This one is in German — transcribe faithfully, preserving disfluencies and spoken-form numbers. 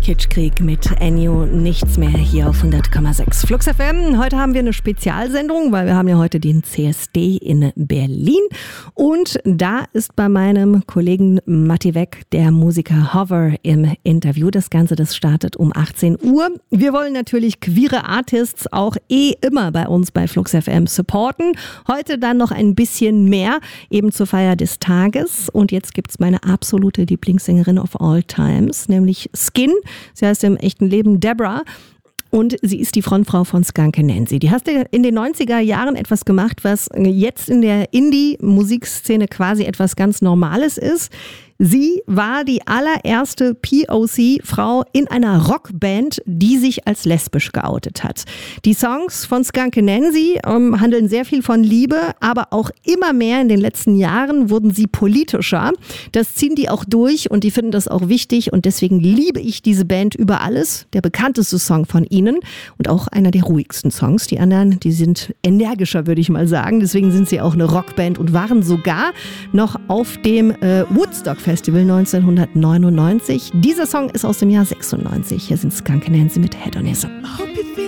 Kitschkrieg mit Ennio, nichts mehr hier auf hundert Komma sechs Flux F M. Heute haben wir eine Spezialsendung, weil wir haben ja heute den C S D in Berlin. Und da ist bei meinem Kollegen Matti Weck der Musiker Hover im Interview. Das Ganze, das startet um achtzehn Uhr. Wir wollen natürlich queere Artists auch eh immer bei uns bei Flux F M supporten. Heute dann noch ein bisschen mehr, eben zur Feier des Tages. Und jetzt gibt's meine absolute Lieblingssängerin of all times, nämlich Skin. Sie heißt im echten Leben Deborah und sie ist die Frontfrau von Skunk Anansie. Die hast in den neunziger Jahren etwas gemacht, was jetzt in der Indie-Musikszene quasi etwas ganz Normales ist. Sie war die allererste P O C-Frau in einer Rockband, die sich als lesbisch geoutet hat. Die Songs von Skunk Anansie ähm, handeln sehr viel von Liebe, aber auch immer mehr in den letzten Jahren wurden sie politischer. Das ziehen die auch durch und die finden das auch wichtig und deswegen liebe ich diese Band über alles. Der bekannteste Song von ihnen und auch einer der ruhigsten Songs. Die anderen, die sind energischer, würde ich mal sagen. Deswegen sind sie auch eine Rockband und waren sogar noch auf dem äh, Woodstock Festival neunzehnhundertneunundneunzig. Dieser Song ist aus dem Jahr sechsundneunzig. Hier sind Skunk Anansie mit Hedonism.